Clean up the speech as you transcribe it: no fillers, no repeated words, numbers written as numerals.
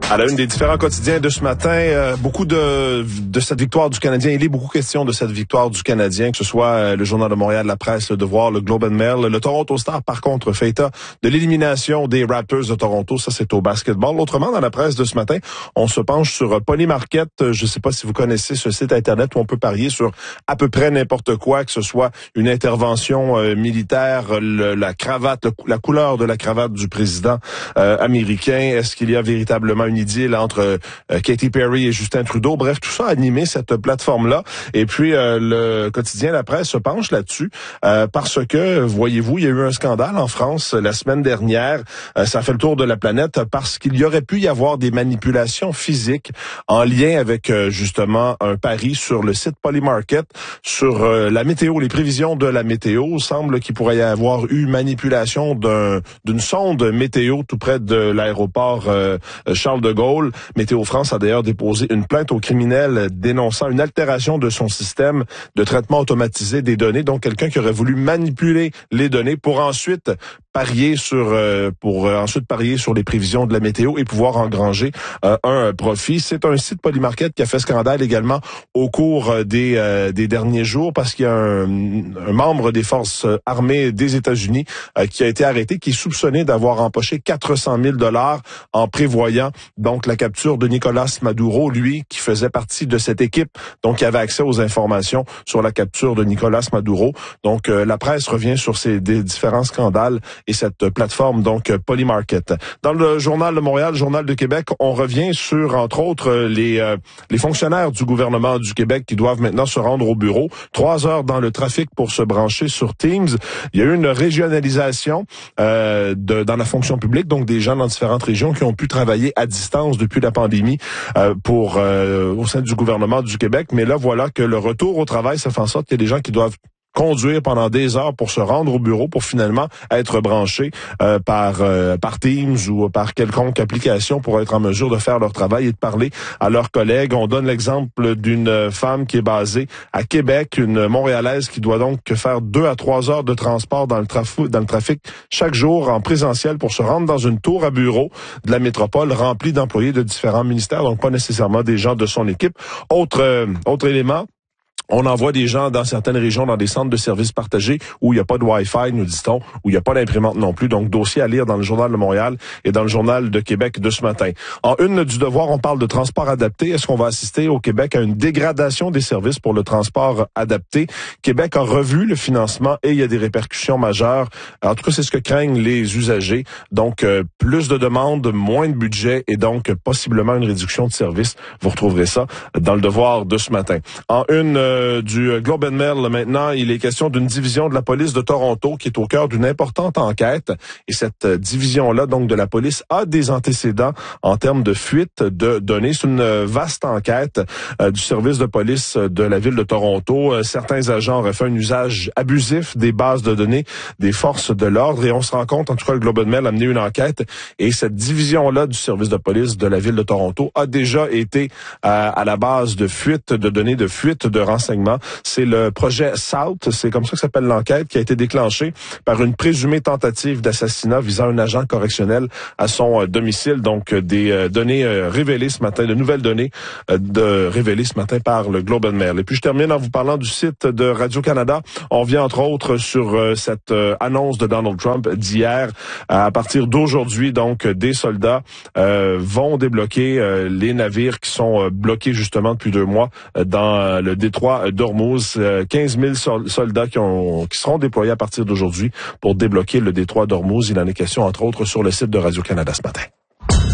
À la une des différents quotidiens de ce matin, beaucoup de cette victoire du Canadien. Il est beaucoup question de cette victoire du Canadien, que ce soit le Journal de Montréal, La Presse, Le Devoir, le Globe and Mail. Le Toronto Star, par contre, fait état de l'élimination des Raptors de Toronto. Ça, c'est au basketball. Autrement, dans la presse de ce matin, on se penche sur Polymarket. Je ne sais pas si vous connaissez ce site Internet où on peut parier sur à peu près n'importe quoi, que ce soit une intervention militaire, la cravate, la couleur de la cravate du président américain. Est-ce qu'il y a véritablement une idylle entre Katy Perry et Justin Trudeau? Bref, tout ça a animé cette plateforme-là. Et puis, le quotidien La Presse se penche là-dessus parce que, voyez-vous, il y a eu un scandale en France la semaine dernière. Ça fait le tour de la planète parce qu'il y aurait pu y avoir des manipulations physiques en lien avec, justement, un pari sur le site Polymarket, sur la météo, les prévisions de la météo. Il semble qu'il pourrait y avoir eu manipulation d'une sonde météo tout près de l'aéroport Charles de Gaulle. Météo France a d'ailleurs déposé une plainte au criminel dénonçant une altération de son système de traitement automatisé des données. Donc, quelqu'un qui aurait voulu manipuler les données pour ensuite parier sur les prévisions de la météo et pouvoir engranger un profit. C'est un site Polymarket qui a fait scandale également au cours des derniers jours parce qu'il y a un membre des forces armées des États-Unis qui a été arrêté, qui est soupçonné d'avoir empoché 400 000 $ en prévoyant donc la capture de Nicolas Maduro, lui qui faisait partie de cette équipe, donc qui avait accès aux informations sur la capture de Nicolas Maduro. Donc la presse revient sur ces différents scandales et cette plateforme donc Polymarket. Dans le Journal de Montréal, Journal de Québec, on revient sur entre autres les fonctionnaires du gouvernement du Québec qui doivent maintenant se rendre au bureau. 3 heures dans le trafic pour se brancher sur Teams. Il y a eu une régionalisation dans la fonction publique, donc des gens dans différentes régions qui ont pu travailler à distance depuis la pandémie au sein du gouvernement du Québec. Mais là, voilà que le retour au travail, ça fait en sorte qu'il y a des gens qui doivent conduire pendant des heures pour se rendre au bureau pour finalement être branchés par Teams ou par quelconque application pour être en mesure de faire leur travail et de parler à leurs collègues. On donne l'exemple d'une femme qui est basée à Québec, une Montréalaise qui doit donc faire 2 à 3 heures de transport dans le trafic chaque jour en présentiel pour se rendre dans une tour à bureau de la métropole remplie d'employés de différents ministères, donc pas nécessairement des gens de son équipe. Autre élément, on envoie des gens dans certaines régions, dans des centres de services partagés où il n'y a pas de Wi-Fi, nous dit-on, où il n'y a pas d'imprimante non plus. Donc, dossier à lire dans le Journal de Montréal et dans le Journal de Québec de ce matin. En une du Devoir, on parle de transport adapté. Est-ce qu'on va assister au Québec à une dégradation des services pour le transport adapté? Québec a revu le financement et il y a des répercussions majeures. En tout cas, c'est ce que craignent les usagers. Donc, plus de demandes, moins de budget et donc possiblement une réduction de services. Vous retrouverez ça dans le Devoir de ce matin. En une du Globe and Mail, maintenant, il est question d'une division de la police de Toronto qui est au cœur d'une importante enquête. Et cette division-là, donc de la police, a des antécédents en termes de fuite de données. C'est une vaste enquête du service de police de la ville de Toronto. Certains agents auraient fait un usage abusif des bases de données des forces de l'ordre. Et on se rend compte, en tout cas, le Globe and Mail a mené une enquête. Et cette division-là du service de police de la ville de Toronto a déjà été à la base de fuite de données, de fuite de renseignements. C'est le projet SOUT, c'est comme ça que s'appelle l'enquête, qui a été déclenchée par une présumée tentative d'assassinat visant un agent correctionnel à son domicile. Donc, des données révélées ce matin, de nouvelles données révélées ce matin par le Globe and Mail. Et puis, je termine en vous parlant du site de Radio-Canada. On vient, entre autres, sur cette annonce de Donald Trump d'hier. À partir d'aujourd'hui, donc, des soldats vont débloquer les navires qui sont bloqués, justement, depuis 2 mois dans le détroit d'Ormuz. 15 000 soldats qui seront déployés à partir d'aujourd'hui pour débloquer le détroit d'Ormuz. Il en est question, entre autres, sur le site de Radio-Canada ce matin.